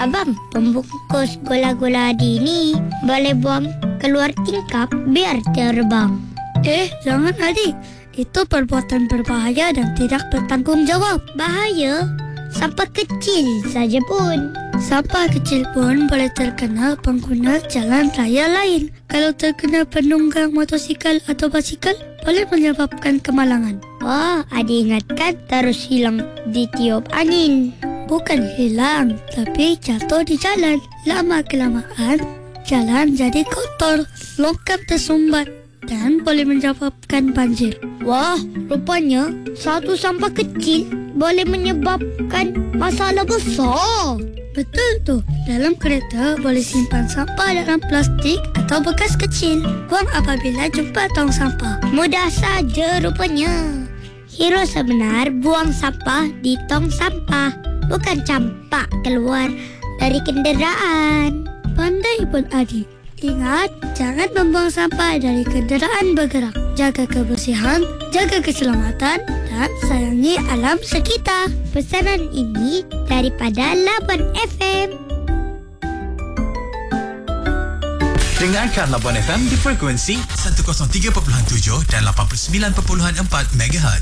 Abang, pembungkus gula-gula Adi ni boleh buang keluar tingkap biar terbang. Jangan adik. Itu perbuatan berbahaya dan tidak bertanggungjawab. Bahaya? Sampah kecil saja pun. Sampah kecil pun boleh terkena pengguna jalan raya lain. Kalau terkena penunggang motosikal atau basikal, boleh menyebabkan kemalangan. Wah, Adi ingatkan terus hilang ditiup angin. Bukan hilang, tapi jatuh di jalan. Lama-kelamaan, jalan jadi kotor, longkang tersumbat dan boleh menyebabkan banjir. Wah, rupanya satu sampah kecil boleh menyebabkan masalah besar. Betul tu. Dalam kereta boleh simpan sampah dalam plastik atau bekas kecil. Buang apabila jumpa tong sampah. Mudah saja rupanya. Hero sebenar buang sampah di tong sampah, bukan campak keluar dari kenderaan. Pandai pun adik. Ingat, jangan membuang sampah dari kenderaan bergerak. Jaga kebersihan, jaga keselamatan dan sayangi alam sekitar. Pesanan ini daripada Labuan FM. Dengarkan Labuan FM di frekuensi 103.7 dan 89.4 MHz.